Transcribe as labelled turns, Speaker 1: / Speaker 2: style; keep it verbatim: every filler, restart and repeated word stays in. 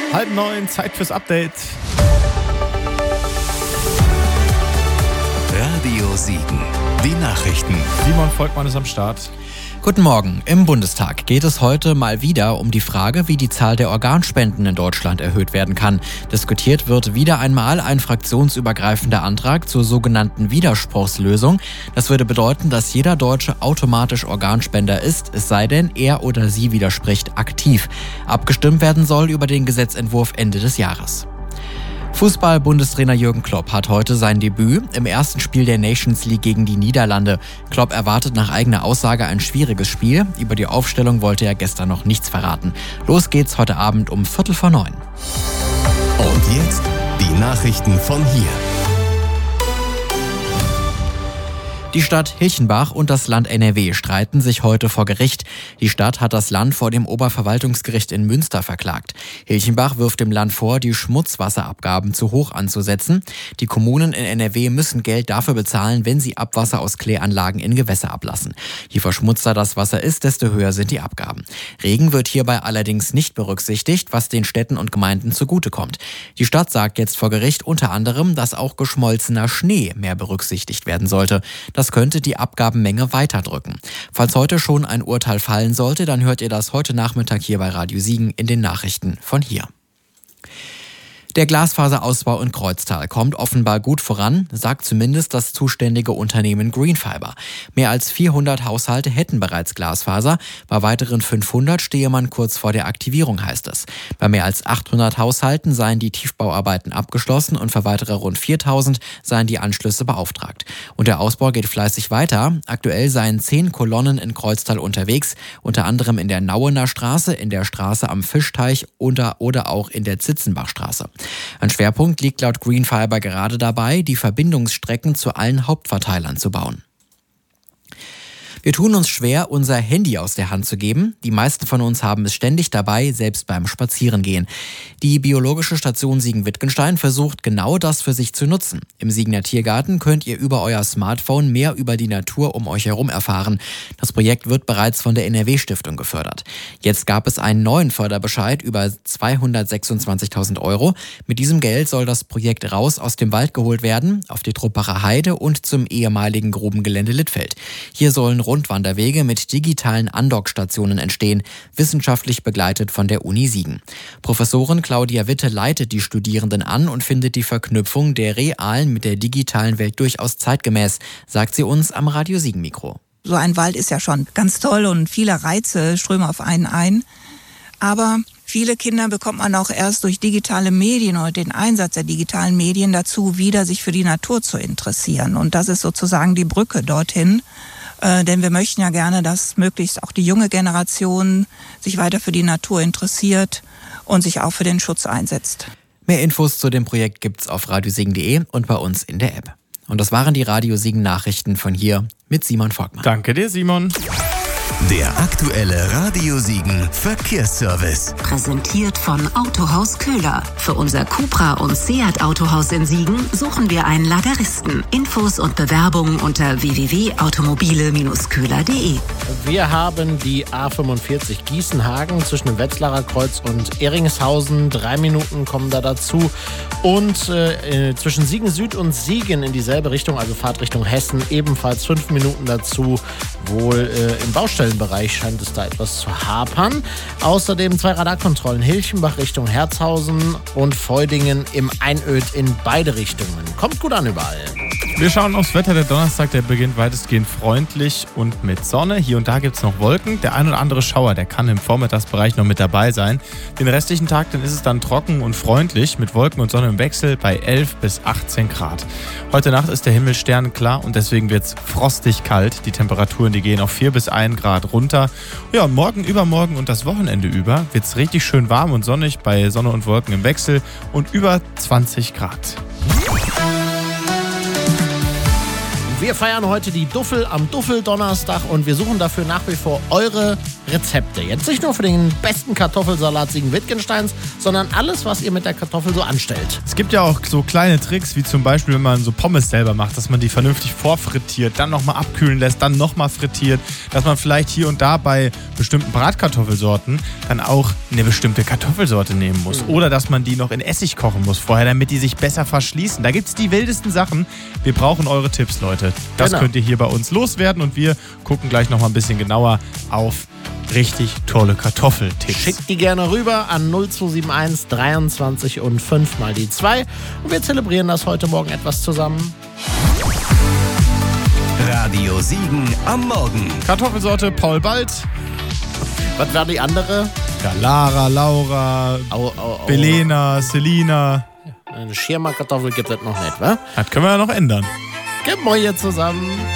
Speaker 1: Halb neun, Zeit fürs Update.
Speaker 2: Radio Siegen, die Nachrichten.
Speaker 1: Simon Volkmann ist am Start.
Speaker 3: Guten Morgen. Im Bundestag geht es heute mal wieder um die Frage, wie die Zahl der Organspenden in Deutschland erhöht werden kann. Diskutiert wird wieder einmal ein fraktionsübergreifender Antrag zur sogenannten Widerspruchslösung. Das würde bedeuten, dass jeder Deutsche automatisch Organspender ist, es sei denn, er oder sie widerspricht aktiv. Abgestimmt werden soll über den Gesetzentwurf Ende des Jahres. Fußball-Bundestrainer Jürgen Klopp hat heute sein Debüt im ersten Spiel der Nations League gegen die Niederlande. Klopp erwartet nach eigener Aussage ein schwieriges Spiel. Über die Aufstellung wollte er gestern noch nichts verraten. Los geht's heute Abend um Viertel vor neun.
Speaker 2: Und jetzt die Nachrichten von hier.
Speaker 3: Die Stadt Hilchenbach und das Land N R W streiten sich heute vor Gericht. Die Stadt hat das Land vor dem Oberverwaltungsgericht in Münster verklagt. Hilchenbach wirft dem Land vor, die Schmutzwasserabgaben zu hoch anzusetzen. Die Kommunen in N R W müssen Geld dafür bezahlen, wenn sie Abwasser aus Kläranlagen in Gewässer ablassen. Je verschmutzter das Wasser ist, desto höher sind die Abgaben. Regen wird hierbei allerdings nicht berücksichtigt, was den Städten und Gemeinden zugutekommt. Die Stadt sagt jetzt vor Gericht unter anderem, dass auch geschmolzener Schnee mehr berücksichtigt werden sollte. Das könnte die Abgabenmenge weiterdrücken. Falls heute schon ein Urteil fallen sollte, dann hört ihr das heute Nachmittag hier bei Radio Siegen in den Nachrichten von hier. Der Glasfaserausbau in Kreuztal kommt offenbar gut voran, sagt zumindest das zuständige Unternehmen Greenfiber. Mehr als vierhundert Haushalte hätten bereits Glasfaser, bei weiteren fünfhundert stehe man kurz vor der Aktivierung, heißt es. Bei mehr als achthundert Haushalten seien die Tiefbauarbeiten abgeschlossen und für weitere rund viertausend seien die Anschlüsse beauftragt. Und der Ausbau geht fleißig weiter. Aktuell seien zehn Kolonnen in Kreuztal unterwegs, unter anderem in der Nauener Straße, in der Straße am Fischteich oder, oder auch in der Zitzenbachstraße. Ein Schwerpunkt liegt laut Greenfiber gerade dabei, die Verbindungsstrecken zu allen Hauptverteilern zu bauen. Wir tun uns schwer, unser Handy aus der Hand zu geben. Die meisten von uns haben es ständig dabei, selbst beim Spazierengehen. Die Biologische Station Siegen-Wittgenstein versucht genau das für sich zu nutzen. Im Siegener Tiergarten könnt ihr über euer Smartphone mehr über die Natur um euch herum erfahren. Das Projekt wird bereits von der N R W-Stiftung gefördert. Jetzt gab es einen neuen Förderbescheid über zweihundertsechsundzwanzigtausend Euro. Mit diesem Geld soll das Projekt raus aus dem Wald geholt werden, auf die Truppacher Heide und zum ehemaligen Grubengelände Littfeld. Hier sollen Rundwanderwege mit digitalen Andockstationen entstehen, wissenschaftlich begleitet von der Uni Siegen. Professorin Claudia Witte leitet die Studierenden an und findet die Verknüpfung der realen mit der digitalen Welt durchaus zeitgemäß, sagt sie uns am Radio Siegen Mikro.
Speaker 4: So ein Wald ist ja schon ganz toll und viele Reize strömen auf einen ein. Aber viele Kinder bekommt man auch erst durch digitale Medien oder den Einsatz der digitalen Medien dazu, wieder sich für die Natur zu interessieren. Und das ist sozusagen die Brücke dorthin. Äh, denn wir möchten ja gerne, dass möglichst auch die junge Generation sich weiter für die Natur interessiert und sich auch für den Schutz einsetzt.
Speaker 3: Mehr Infos zu dem Projekt gibt's auf radiosiegen punkt de und bei uns in der App. Und das waren die Radio Siegen Nachrichten von hier mit Simon Volkmann.
Speaker 1: Danke dir, Simon.
Speaker 2: Der aktuelle Radio Siegen Verkehrsservice.
Speaker 5: Präsentiert von Autohaus Köhler. Für unser Cupra und Seat Autohaus in Siegen suchen wir einen Lageristen. Infos und Bewerbungen unter w w w punkt automobile Bindestrich köhler punkt de.
Speaker 6: Wir haben die A fünfundvierzig Gießenhagen zwischen dem Wetzlarer Kreuz und Eringshausen. Drei Minuten kommen da dazu. Und äh, zwischen Siegen Süd und Siegen in dieselbe Richtung, also Fahrtrichtung Hessen, ebenfalls fünf Minuten dazu. Wohl äh, im Baustellenbereich scheint es da etwas zu hapern. Außerdem zwei Radarkontrollen Hilchenbach Richtung Herzhausen und Feudingen im Einöd in beide Richtungen. Kommt gut an überall.
Speaker 1: Wir schauen aufs Wetter. Der Donnerstag, der beginnt weitestgehend freundlich und mit Sonne. Hier und da gibt es noch Wolken. Der ein oder andere Schauer, der kann im Vormittagsbereich noch mit dabei sein. Den restlichen Tag, dann ist es dann trocken und freundlich mit Wolken und Sonne im Wechsel bei elf bis achtzehn Grad. Heute Nacht ist der Himmel sternklar und deswegen wird es frostig kalt. Die Temperaturen, die gehen auf vier bis ein Grad runter. Ja, morgen, übermorgen und das Wochenende über wird es richtig schön warm und sonnig bei Sonne und Wolken im Wechsel und über zwanzig Grad.
Speaker 6: Wir feiern heute die Duffel am Duffeldonnerstag und wir suchen dafür nach wie vor eure Rezepte. Jetzt nicht nur für den besten Kartoffelsalat Siegen-Wittgensteins, sondern alles, was ihr mit der Kartoffel so anstellt.
Speaker 1: Es gibt ja auch so kleine Tricks, wie zum Beispiel, wenn man so Pommes selber macht, dass man die vernünftig vorfrittiert, dann nochmal abkühlen lässt, dann nochmal frittiert, dass man vielleicht hier und da bei bestimmten Bratkartoffelsorten dann auch eine bestimmte Kartoffelsorte nehmen muss. Mhm. Oder dass man die noch in Essig kochen muss vorher, damit die sich besser verschließen. Da gibt es die wildesten Sachen. Wir brauchen eure Tipps, Leute. Das genau. könnt ihr hier bei uns loswerden und wir gucken gleich nochmal ein bisschen genauer auf richtig tolle Kartoffeltipps.
Speaker 6: Schickt die gerne rüber an null zwei sieben eins dreiundzwanzig und fünf mal die zwei und wir zelebrieren das heute Morgen etwas zusammen.
Speaker 2: Radio Siegen am Morgen.
Speaker 1: Kartoffelsorte Paul Bald.
Speaker 6: Was war die andere?
Speaker 1: Ja, Lara, Laura,
Speaker 6: au, au, au.
Speaker 1: Belena, Selina.
Speaker 6: Eine Schirmerkartoffel gibt es noch nicht, wa?
Speaker 1: Das können wir ja noch ändern.
Speaker 6: Geben wir hier zusammen.